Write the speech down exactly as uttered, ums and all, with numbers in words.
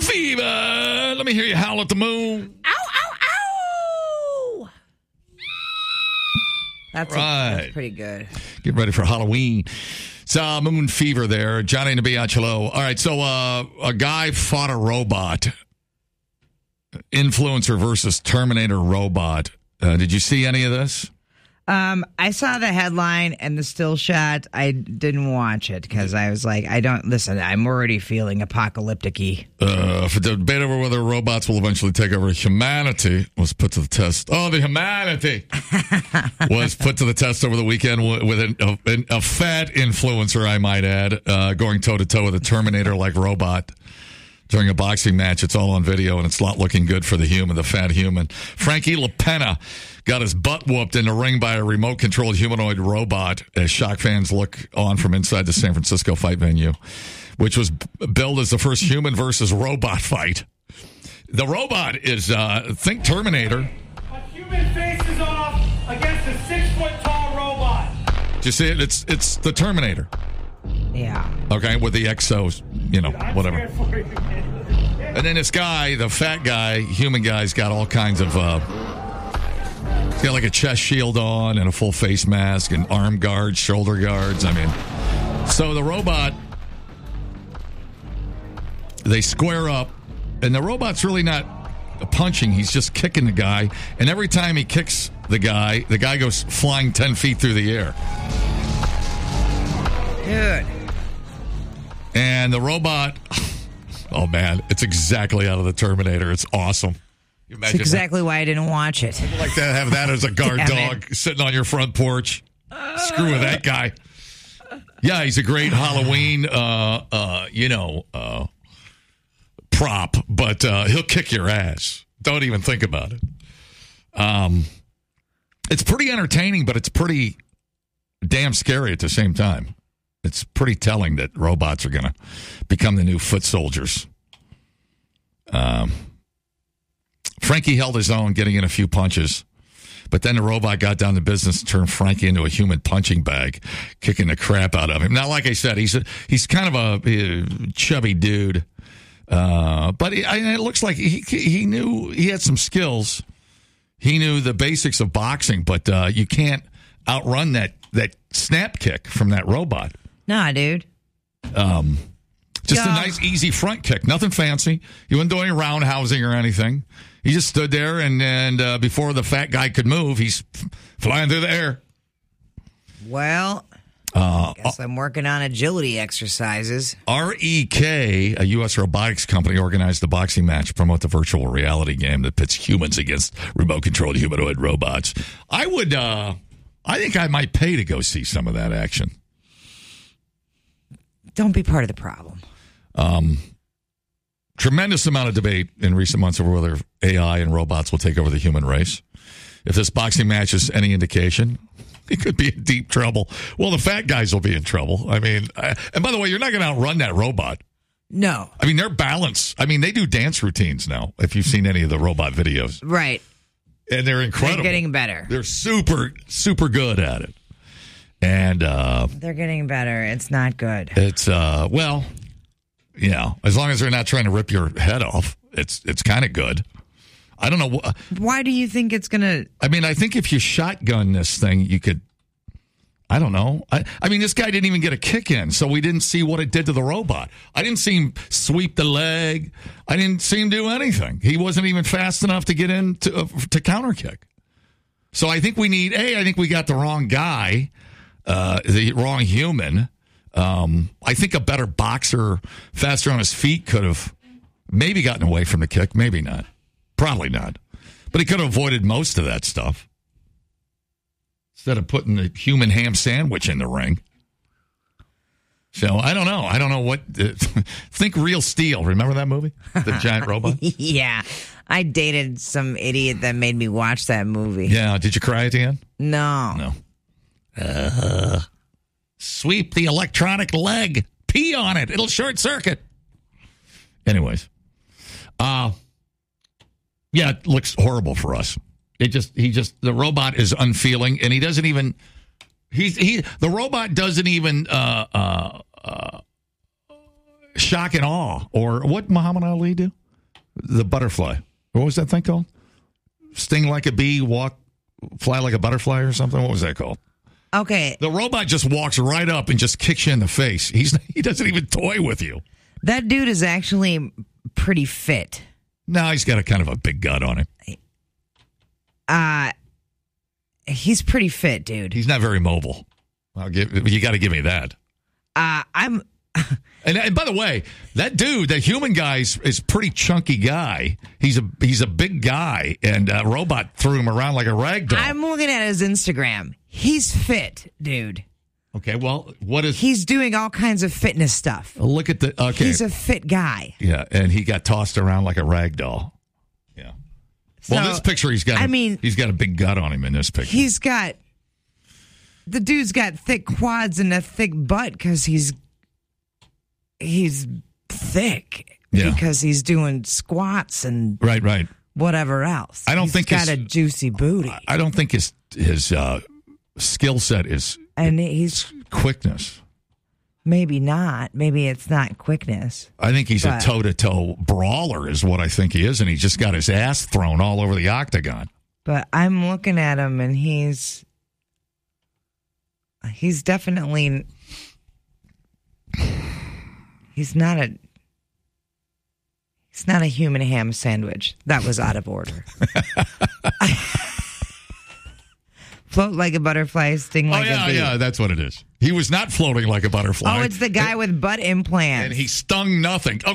fever. Let me hear you howl at the moon. Ow, ow, ow. That's, right. a, that's pretty good. Get ready for Halloween. It's uh, moon fever there. Johnny Nabiachelo. All right, so uh, a guy fought a robot. Influencer versus Terminator robot. Uh, did you see any of this? Um, I saw the headline and the still shot. I didn't watch it because I was like, I don't listen. I'm already feeling apocalyptic-y. Uh, for the debate over whether robots will eventually take over humanity was put to the test. Oh, the humanity was put to the test over the weekend with an, a, a fat influencer, I might add, uh, going toe to toe with a Terminator-like robot during a boxing match. It's all on video, and it's not looking good for the human, the fat human. Frankie LaPena got his butt whooped in the ring by a remote-controlled humanoid robot as shock fans look on from inside the San Francisco fight venue, which was billed as the first human versus robot fight. The robot is, uh, think Terminator. A human faces off against a six-foot-tall robot. Do you see it? It's, it's the Terminator. Yeah. Okay, with the exos, you know, whatever. And then this guy, the fat guy, human guy's got all kinds of, uh, he's got like a chest shield on and a full face mask and arm guards, shoulder guards. I mean, so the robot, they square up, and the robot's really not punching. He's just kicking the guy. And every time he kicks the guy, the guy goes flying ten feet through the air. Dude. And the robot, oh man, it's exactly out of the Terminator. It's awesome. You That's exactly that? Why I didn't watch it. I'd like to have that as a guard dog it. sitting on your front porch. Uh, Screw with that guy. Yeah, he's a great Halloween, uh, uh, you know, uh, prop, but uh, he'll kick your ass. Don't even think about it. Um, it's pretty entertaining, but it's pretty damn scary at the same time. It's pretty telling that robots are going to become the new foot soldiers. Um, Frankie held his own, getting in a few punches. But then the robot got down to business and turned Frankie into a human punching bag, kicking the crap out of him. Now, like I said, he's a, he's kind of a, a chubby dude. Uh, but he, I, it looks like he he knew he had some skills. He knew the basics of boxing, but uh, you can't outrun that, that snap kick from that robot. Nah, dude. Um, just yeah. a nice, easy front kick. Nothing fancy. He wasn't doing any roundhousing or anything. He just stood there, and, and uh, before the fat guy could move, he's flying through the air. Well, uh, I guess I'm working on agility exercises. R E K, a U S robotics company, organized the boxing match to promote the virtual reality game that pits humans against remote-controlled humanoid robots. I would, uh, I think I might pay to go see some of that action. Don't be part of the problem. Um, tremendous amount of debate in recent months over whether A I and robots will take over the human race. If this boxing match is any indication, he could be in deep trouble. Well, the fat guys will be in trouble. I mean, I, and by the way, you're not going to outrun that robot. No. I mean, they're balanced. I mean, they do dance routines now, if you've seen any of the robot videos. Right. And they're incredible. They're getting better. They're super, super good at it. And uh, they're getting better. It's not good. It's, uh, well, you know, as long as they're not trying to rip your head off, it's it's kind of good. I don't know. Wh- Why do you think it's going to... I mean, I think if you shotgun this thing, you could... I don't know. I, I mean, this guy didn't even get a kick in, so we didn't see what it did to the robot. I didn't see him sweep the leg. I didn't see him do anything. He wasn't even fast enough to get in to, uh, to counter kick. So I think we need... A, I think we got the wrong guy, uh, the wrong human. Um, I think a better boxer, faster on his feet, could have maybe gotten away from the kick. Maybe not. Probably not. But he could have avoided most of that stuff. Instead of putting the human ham sandwich in the ring. So, I don't know. I don't know what... Uh, think Real Steel. Remember that movie? The giant robot? Yeah. I dated some idiot that made me watch that movie. Yeah. Did you cry at the end? No. No. Uh, sweep the electronic leg. Pee on it. It'll short circuit. Anyways. Uh... Yeah, it looks horrible for us. It just, he just, the robot is unfeeling, and he doesn't even, he's, he, the robot doesn't even, uh, uh, uh, shock and awe. Or what Muhammad Ali do? The butterfly. What was that thing called? Sting like a bee, walk, fly like a butterfly or something? What was that called? Okay. The robot just walks right up and just kicks you in the face. He's He doesn't even toy with you. That dude is actually pretty fit. No, he's got a kind of a big gut on him. Uh, he's pretty fit, dude. He's not very mobile. I'll give, you got to give me that. Uh, I'm... And, and by the way, that dude, that human guy, is, is pretty chunky guy. He's a he's a big guy, and uh, robot threw him around like a rag doll. I'm looking at his Instagram. He's fit, dude. Okay, well, what is... He's doing all kinds of fitness stuff. Look at the... Okay. He's a fit guy. Yeah, and he got tossed around like a rag doll. Yeah. Well, So, this picture, he's got a, I mean, he's got a big gut on him in this picture. He's got... The dude's got thick quads and a thick butt because he's... He's thick. Yeah. Because he's doing squats and Right, right. whatever else. I don't He's think got his- a juicy booty. I don't think his his uh, skill set is And he's... quickness. Maybe not. Maybe it's not quickness. I think he's But- a toe-to-toe brawler is what I think he is, and he just got his ass thrown all over the octagon. But I'm looking at him and he's... He's definitely... He's not a... He's not a human ham sandwich. That was out of order. Float like a butterfly, sting like oh, yeah, a bee. yeah, that's what it is. He was not floating like a butterfly. Oh, it's the guy with butt implant. And he stung nothing.